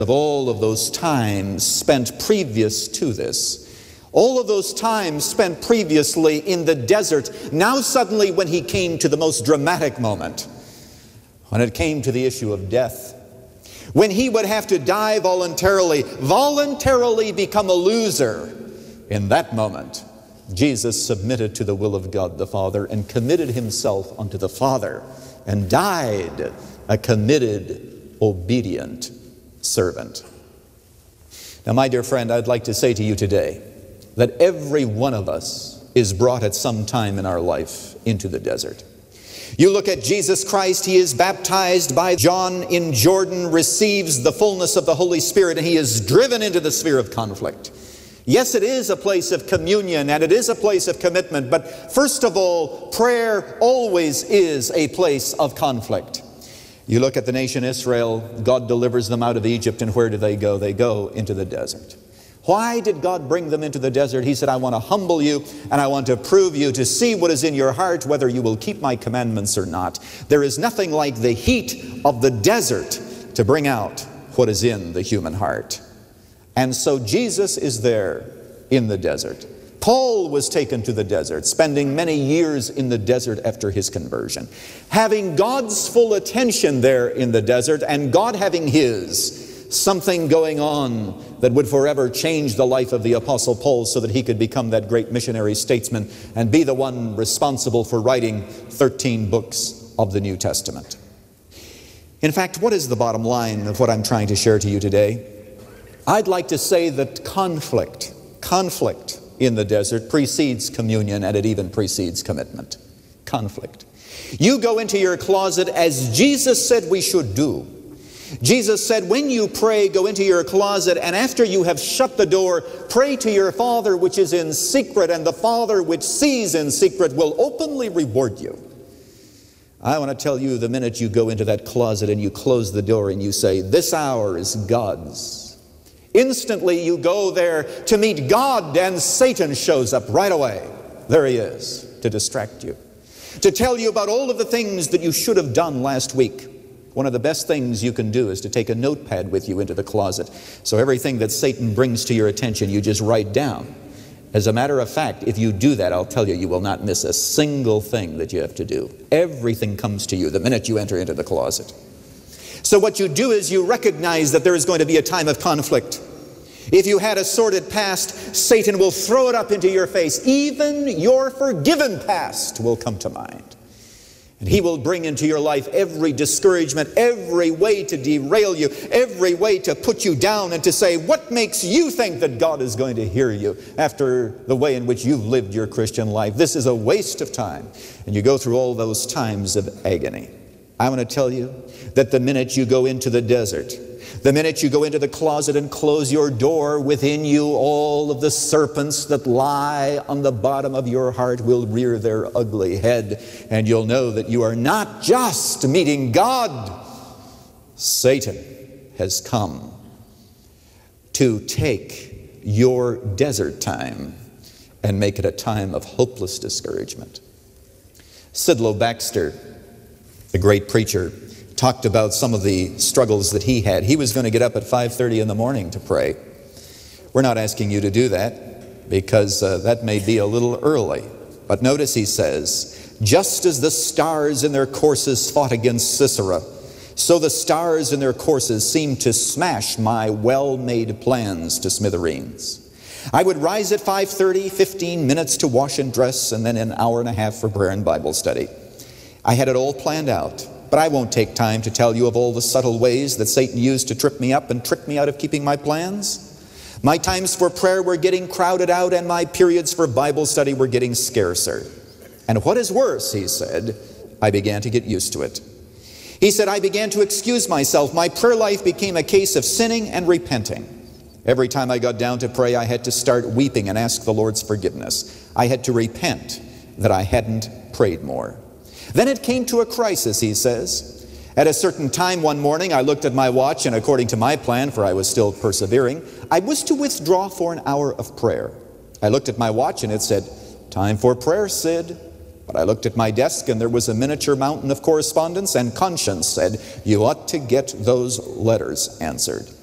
of all of those times spent previous to this. All of those times spent previously in the desert, now suddenly when he came to the most dramatic moment, when it came to the issue of death, when he would have to die voluntarily become a loser, in that moment, Jesus submitted to the will of God the Father and committed himself unto the Father and died a committed, obedient servant. Now, my dear friend, I'd like to say to you today that every one of us is brought at some time in our life into the desert. You look at Jesus Christ, he is baptized by John in Jordan, receives the fullness of the Holy Spirit, and he is driven into the sphere of conflict. Yes, it is a place of communion and it is a place of commitment, but first of all, prayer always is a place of conflict. You look at the nation Israel, God delivers them out of Egypt, and where do they go? They go into the desert. Why did God bring them into the desert? He said, I want to humble you and I want to prove you to see what is in your heart, whether you will keep my commandments or not. There is nothing like the heat of the desert to bring out what is in the human heart. And so Jesus is there in the desert. Paul was taken to the desert, spending many years in the desert after his conversion, having God's full attention there in the desert and God having his. Something going on that would forever change the life of the Apostle Paul so that he could become that great missionary statesman and be the one responsible for writing 13 books of the New Testament. In fact, what is the bottom line of what I'm trying to share to you today? I'd like to say that conflict in the desert precedes communion, and it even precedes commitment. Conflict. You go into your closet as Jesus said we should do. Jesus said, when you pray, go into your closet, and after you have shut the door, pray to your Father which is in secret, and the Father which sees in secret will openly reward you. I want to tell you, the minute you go into that closet and you close the door and you say, this hour is God's, instantly you go there to meet God, and Satan shows up right away. There he is, to distract you, to tell you about all of the things that you should have done last week. One of the best things you can do is to take a notepad with you into the closet. So everything that Satan brings to your attention, you just write down. As a matter of fact, if you do that, I'll tell you, you will not miss a single thing that you have to do. Everything comes to you the minute you enter into the closet. So what you do is you recognize that there is going to be a time of conflict. If you had a sordid past, Satan will throw it up into your face. Even your forgiven past will come to mind. And he will bring into your life every discouragement, every way to derail you, every way to put you down and to say, what makes you think that God is going to hear you after the way in which you've lived your Christian life? This is a waste of time. And you go through all those times of agony. I want to tell you that the minute you go into the desert, the minute you go into the closet and close your door, within you all of the serpents that lie on the bottom of your heart will rear their ugly head, and you'll know that you are not just meeting God. Satan has come to take your desert time and make it a time of hopeless discouragement. Sidlow Baxter, the great preacher, talked about some of the struggles that he had. He was going to get up at 5:30 in the morning to pray. We're not asking you to do that because that may be a little early. But notice he says, just as the stars in their courses fought against Sisera, so the stars in their courses seemed to smash my well-made plans to smithereens. I would rise at 5:30, 15 minutes to wash and dress, and then an hour and a half for prayer and Bible study. I had it all planned out. But I won't take time to tell you of all the subtle ways that Satan used to trip me up and trick me out of keeping my plans. My times for prayer were getting crowded out, and my periods for Bible study were getting scarcer. And what is worse, he said, I began to get used to it. He said, I began to excuse myself. My prayer life became a case of sinning and repenting. Every time I got down to pray, I had to start weeping and ask the Lord's forgiveness. I had to repent that I hadn't prayed more. Then it came to a crisis, he says. At a certain time one morning, I looked at my watch, and according to my plan, for I was still persevering, I was to withdraw for an hour of prayer. I looked at my watch, and it said, time for prayer, Sid. But I looked at my desk, and there was a miniature mountain of correspondence, and conscience said, you ought to get those letters answered.